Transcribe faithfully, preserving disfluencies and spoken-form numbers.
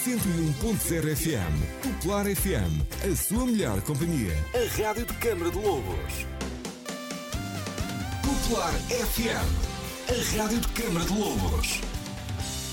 cento e um ponto zero F M. Popular F M, a sua melhor companhia. A rádio de Câmara de Lobos. Popular F M, a rádio de Câmara de Lobos.